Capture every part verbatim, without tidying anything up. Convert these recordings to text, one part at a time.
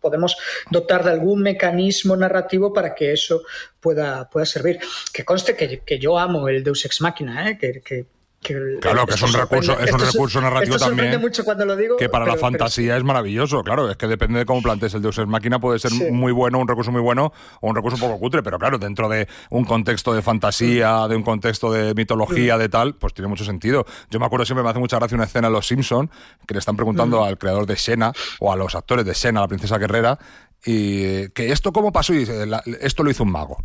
podemos dotar de algún mecanismo narrativo para que eso pueda, pueda servir. Que conste que, que yo amo el Deus Ex Machina, ¿eh? que, que Que, claro, que es un recurso, es un recurso narrativo también mucho cuando lo digo, que para pero, la fantasía pero... es maravilloso, claro, es que depende de cómo plantees el Deus Ex Machina, puede ser sí. muy bueno, un recurso muy bueno o un recurso un poco cutre, pero claro, dentro de un contexto de fantasía, de un contexto de mitología, de tal, pues tiene mucho sentido. Yo me acuerdo siempre, me hace mucha gracia una escena en Los Simpson que le están preguntando mm. al creador de Xena o a los actores de Xena, la princesa guerrera, y que esto cómo pasó, y dice, la, esto lo hizo un mago.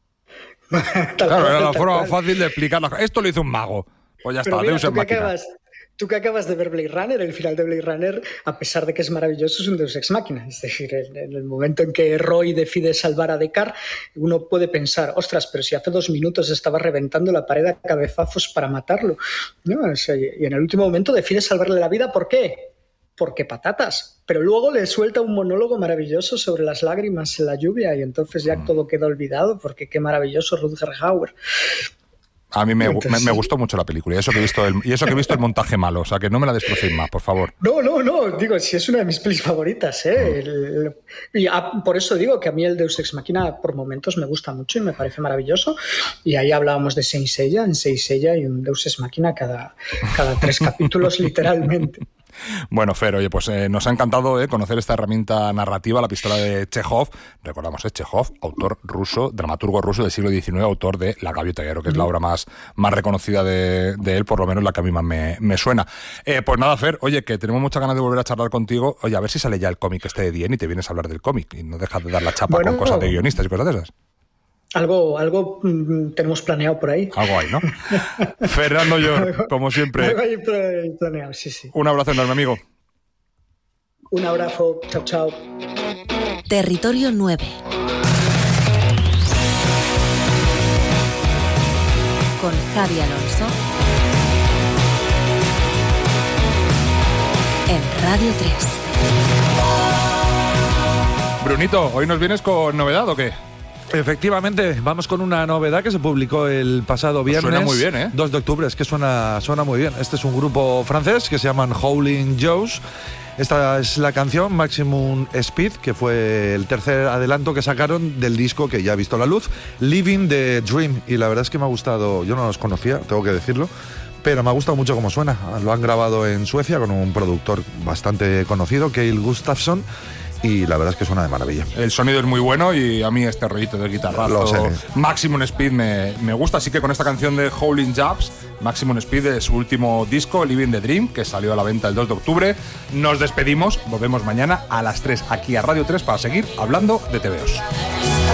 Claro, era la forma fácil de explicarlo. Esto lo hizo un mago. Pues ya Pero está, mira, Deus Ex Machina. Acabas, tú que acabas de ver Blade Runner, el final de Blade Runner, a pesar de que es maravilloso, es un Deus Ex Machina. Es decir, en, en el momento en que Roy decide salvar a Deckard, uno puede pensar, ostras, pero si hace dos minutos estaba reventando la pared a cabezazos para matarlo, ¿no? O sea, y en el último momento decide salvarle la vida, ¿por qué? Porque patatas. Pero luego le suelta un monólogo maravilloso sobre las lágrimas en la lluvia y entonces ya mm. todo queda olvidado, porque qué maravilloso Rutger Hauer. A mí me, me, me gustó mucho la película y eso, que he visto el, y eso que he visto el montaje malo, o sea, que no me la destrocéis más, por favor. No, no, no, digo, si es una de mis pelis favoritas, ¿eh? Mm. El, el, y a, por eso digo que a mí el Deus Ex Machina por momentos me gusta mucho y me parece maravilloso. Y ahí hablábamos de Saint Seiya, en Saint Seiya y un Deus Ex Machina cada, cada tres capítulos, literalmente. Bueno, Fer, oye, pues eh, nos ha encantado eh, conocer esta herramienta narrativa, la pistola de Chekhov. Recordamos, es Chekhov, autor ruso, dramaturgo ruso del siglo diecinueve, autor de La gaviota, que creo que es la obra más, más reconocida de, de él, por lo menos la que a mí más me, me suena. Eh, pues nada, Fer, oye, que tenemos muchas ganas de volver a charlar contigo. Oye, a ver si sale ya el cómic este de Dien y te vienes a hablar del cómic y no dejas de dar la chapa bueno, con cosas de guionistas y cosas de esas. Algo, algo mm, tenemos planeado por ahí. Algo hay, ¿no? Fernando Llor, como siempre. Algo hay planeado, sí, sí. Un abrazo enorme, amigo. Un abrazo. Chao, chao. Territorio nueve. Con Javi Alonso. En Radio tres. Brunito, ¿hoy nos vienes con novedad o qué? Efectivamente, vamos con una novedad que se publicó el pasado viernes. Suena muy bien, ¿eh? dos de octubre, es que suena, suena muy bien. Este es un grupo francés que se llaman Howling Joes. Esta es la canción Maximum Speed, que fue el tercer adelanto que sacaron del disco que ya ha visto la luz, Living the Dream. Y la verdad es que me ha gustado, yo no los conocía, tengo que decirlo, pero me ha gustado mucho cómo suena. Lo han grabado en Suecia con un productor bastante conocido, Cale Gustafsson, y la verdad es que suena de maravilla. El sonido es muy bueno y a mí este rollito de guitarrazo Maximum Speed me, me gusta, así que con esta canción de Howling Joes, Maximum Speed de su último disco, Living the Dream, que salió a la venta el dos de octubre, nos despedimos, volvemos mañana a las tres aquí a Radio tres para seguir hablando de T V Os.